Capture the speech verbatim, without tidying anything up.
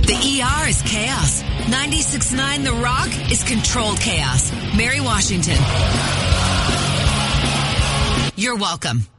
The E R is chaos. ninety-six point nine The Rock is controlled chaos. Mary Washington. You're welcome.